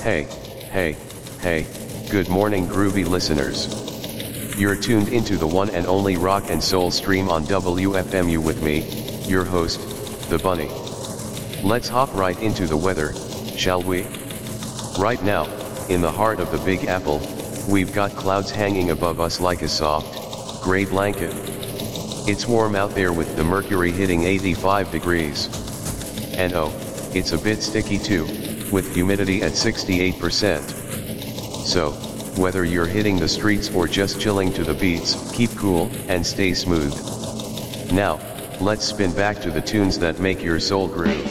Hey, hey, hey, good morning groovy listeners. You're tuned into the one and only rock and soul stream on WFMU with me, your host, The Bunny. Let's hop right into the weather, shall we? Right now, in the heart of the Big Apple, we've got clouds hanging above us like a soft, gray blanket. It's warm out there with the mercury hitting 85 degrees. And oh, it's a bit sticky too, with humidity at 68%. So, whether you're hitting the streets or just chilling to the beats, keep cool and stay smooth. Now, let's spin back to the tunes that make your soul groove.